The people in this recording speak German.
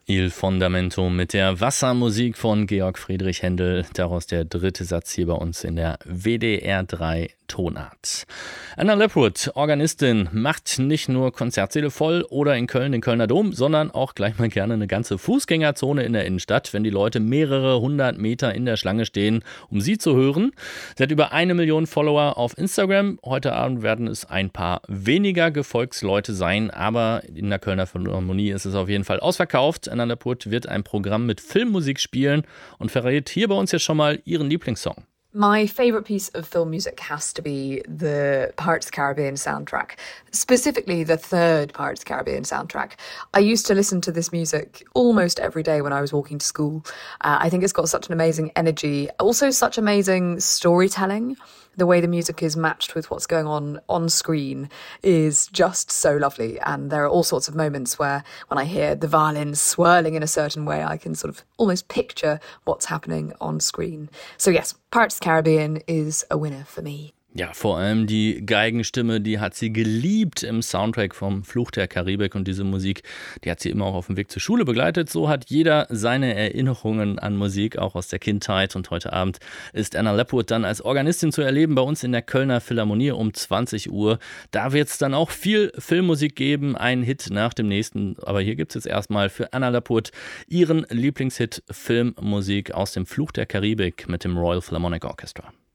Il Fondamento mit der Wassermusik von Georg Friedrich Händel. Daraus der dritte Satz hier bei uns in der WDR 3 Tonart. Anna Lepwood, Organistin, macht nicht nur Konzertsäle voll oder in Köln den Kölner Dom, sondern auch gleich mal gerne eine ganze Fußgängerzone in der Innenstadt, wenn die Leute mehrere hundert Meter in der Schlange stehen, um sie zu hören. Sie hat über 1 Million Follower auf Instagram. Heute Abend werden es ein paar weniger Gefolgsleute sein, aber in der Kölner Philharmonie ist es auf jeden Fall ausverkauft. Anna Lepwood wird ein Programm mit Filmmusik spielen und verrät hier bei uns jetzt schon mal ihren Lieblingssong. My favourite piece of film music has to be the Pirates of the Caribbean soundtrack, specifically the third Pirates of the Caribbean soundtrack. I used to listen to this music almost every day when I was walking to school. I think it's got such an amazing energy, also such amazing storytelling. The way the music is matched with what's going on screen is just so lovely. And there are all sorts of moments where when I hear the violins swirling in a certain way, I can sort of almost picture what's happening on screen. So yes, Pirates of the Caribbean is a winner for me. Ja, vor allem die Geigenstimme, die hat sie geliebt im Soundtrack vom Fluch der Karibik, und diese Musik, die hat sie immer auch auf dem Weg zur Schule begleitet. So hat jeder seine Erinnerungen an Musik, auch aus der Kindheit, und heute Abend ist Anna Lepwood dann als Organistin zu erleben bei uns in der Kölner Philharmonie um 20 Uhr. Da wird es dann auch viel Filmmusik geben, ein Hit nach dem nächsten, aber hier gibt es jetzt erstmal für Anna Lepwood ihren Lieblingshit Filmmusik aus dem Fluch der Karibik mit dem Royal Philharmonic Orchestra.